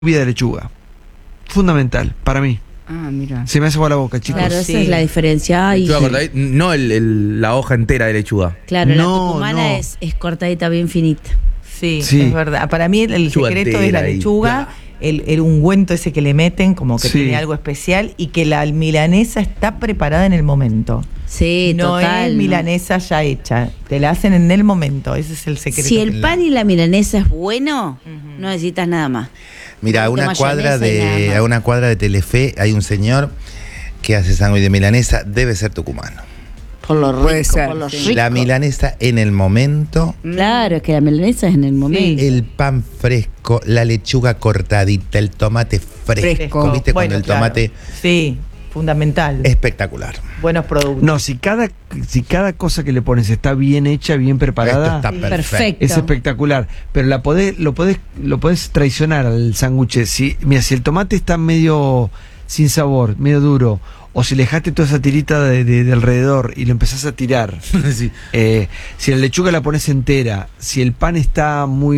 vida de lechuga. Fundamental, para mí. Ah, mira. Se me hace agua la boca, chicos. Claro, esa es la diferencia. Ay, Lechuga cortadita, no la hoja entera de lechuga. claro, la No, tucumana no. es cortadita bien finita. Sí, Sí. es verdad. Para mí el Lechuga secreto es entera la ahí, lechuga, el ungüento ese que le meten, como que Sí. tiene algo especial, y que la milanesa está preparada en el momento. Sí, No total. es ¿no? milanesa ya hecha, te la hacen en el momento, ese es el secreto. Si el pan y la milanesa es bueno, no necesitas nada más. Mira, a Un poquito una cuadra mayonesa y nada de más. a una cuadra de Telefe hay un señor que hace sándwich de milanesa, debe ser tucumano. Por lo Puede rico, ser, por lo sí. rico. La milanesa en el momento, Claro, es que la milanesa es en el momento. el pan fresco, la lechuga cortadita, el tomate fresco. ¿Viste? Bueno, Cuando el claro. tomate Sí, fundamental. espectacular. Buenos productos. No, si cada cosa que le pones está bien hecha, bien preparada, Esto está perfecto. Perfecto. es espectacular. Pero lo podés traicionar al sándwich. Si el tomate está medio sin sabor, medio duro, o si le dejaste toda esa tirita de alrededor y lo empezás a tirar. Sí. Si la lechuga la pones entera, si el pan está muy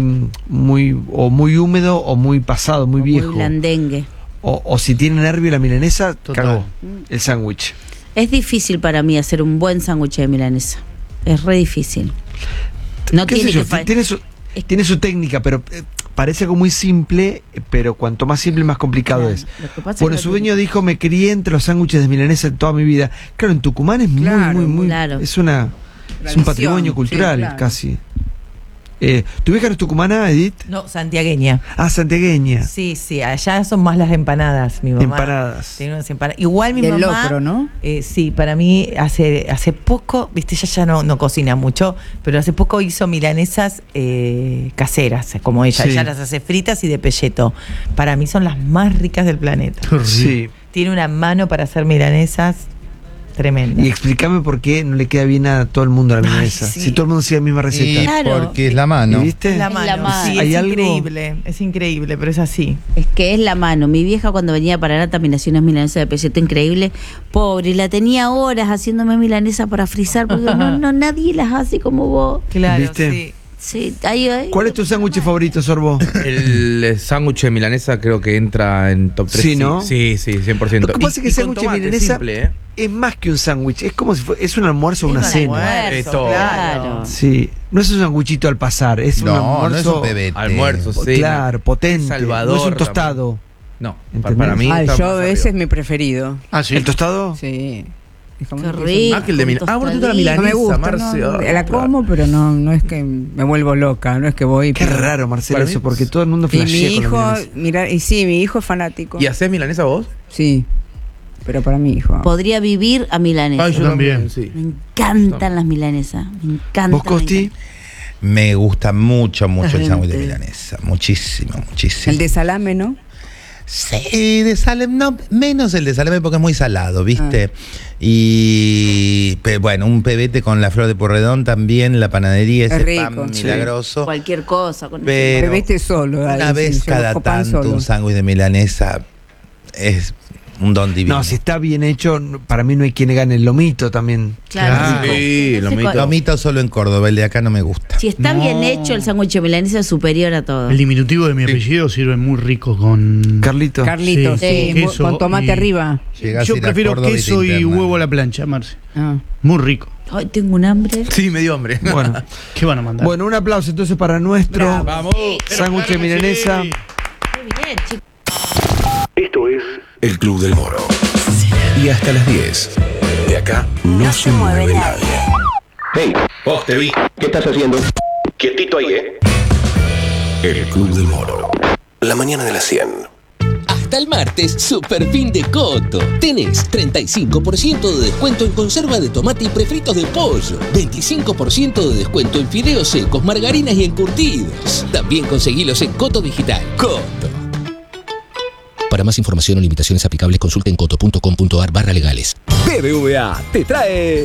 húmedo o muy pasado, muy viejo, Muy blandengue. o si tiene nervio la milanesa, Total. cagó el sándwich. Es difícil para mí hacer un buen sándwich de milanesa. Es re difícil. No ¿Qué tiene sé yo? que fa- Tiene su técnica, pero parece algo muy simple, pero cuanto más simple, más complicado Claro, es. lo que pasa Bueno, es que su no dueño dijo, me crié entre los sándwiches de milanesa toda mi vida. Claro, en Tucumán es Claro, muy, claro. es un Tradición, patrimonio sí, cultural, claro. casi. ¿Tu vieja no es tucumana, Edith? No, santiagueña. Ah, santiagueña. Sí, allá son más las empanadas, mi mamá. Empanadas. Tiene unas empanadas. Igual mi Del mamá. locro, ¿no? Sí, para mí hace poco, viste, ella ya no cocina mucho, pero hace poco hizo milanesas caseras, como ella. Sí. Ella las hace fritas y de pelleto. Para mí son las más ricas del planeta. Sí. Tiene una mano para hacer milanesas tremenda. Y explícame por qué no le queda bien a todo el mundo la Ay, milanesa. sí. Si todo el mundo sigue la misma receta. Y Claro. porque es la mano. ¿Viste? Es la Es mano. la mano. Sí, ¿Hay es algo? increíble, pero es así. Es que es la mano. Mi vieja cuando venía para Paraná también hacía unas milanesas de pelleto increíble. Pobre, y la tenía horas haciéndome milanesa para frizar, porque no nadie las hace como vos. Claro, ¿Viste? sí. Sí, ahí. ¿Cuál es tu sándwich favorito, Sorbo? El sándwich de milanesa creo que entra en top 3. Sí, ¿no? Sí, 100%. Lo que pasa es que el con sándwich de tomate, milanesa simple, es más que un sándwich. Es como si es un almuerzo o una Es un cena. almuerzo, Todo. claro. Sí, no es un sanguchito al pasar, es un No, almuerzo. no es un pebete. Almuerzo, cena. Claro, potente. Salvador no es un también. tostado. No, ¿Entendés? para mí. Ay, está yo más ese es arriba. mi preferido. ¿El tostado? Sí. Es como Qué que rico. Ah, que el de Con bueno, tú la tostadito. milanesa, No me gusta, Marce. no, Ah, la claro. como, pero no es que me vuelvo loca, no es que voy. Qué pero- raro, Marcelo, Para mí- eso, porque todo el mundo Y mi flashea con la hijo, milanesa. mira, y sí, mi hijo es fanático. ¿Y haces milanesa vos? Sí, pero para mi hijo. Podría vivir a milanesa. Ay, yo también, sí. Me encantan las milanesas. Me encantan. ¿Vos, Costi? Me gusta mucho el Gente. sándwich de milanesa. Muchísimo. El de salame, ¿no? Sí, de salame, no, menos el de salame porque es muy salado, ¿viste? Bueno, un pebete con la flor de Porredón también, la panadería, ese rico, pan sí. milagroso. Cualquier cosa. Con Pero Bebete solo. una ahí, vez sí, cada yo pan tanto solo. un sándwich de milanesa es un don divino. No, si está bien hecho, para mí no hay quien gane el lomito también. Claro. Sí, No sé lomito. cuál- Lomito solo en Córdoba, el de acá no me gusta. Si está bien hecho, el sándwich de milanesa es superior a todo. El diminutivo de mi apellido sirve muy rico con Carlito. Carlitos, Sí, sí, queso con tomate y- arriba. Llegás a Yo ir a prefiero Córdoba y te queso y internan. huevo a la plancha, Marce. Ah. Muy rico. Ay, tengo un hambre. Sí, me dio hambre. Bueno, ¿Qué van a mandar? bueno, un aplauso entonces para nuestro Vamos. sándwich de milanesa. Sí. Qué bien, chicos. Esto es El Club del Moro. Y hasta las 10. De acá no se mueve nadie. Hey, vos te vi. ¿Qué estás haciendo? Quietito ahí, El Club del Moro. La mañana de las 100. Hasta el martes, super fin de Coto. Tenés 35% de descuento en conserva de tomate y prefritos de pollo. 25% de descuento en fideos secos, margarinas y encurtidos. También conseguilos en Coto Digital. Coto. Para más información o limitaciones aplicables, consulta en coto.com.ar/legales. BBVA te trae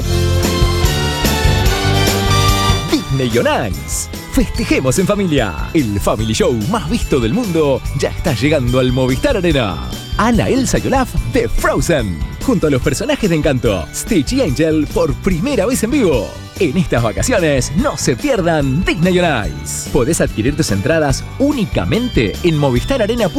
Disney on Ice. Festejemos en familia. El family show más visto del mundo ya está llegando al Movistar Arena. Anna, Elsa y Olaf de Frozen, junto a los personajes de Encanto, Stitch y Angel por primera vez en vivo. En estas vacaciones no se pierdan Disney on Ice. Podés adquirir tus entradas únicamente en movistararena.com.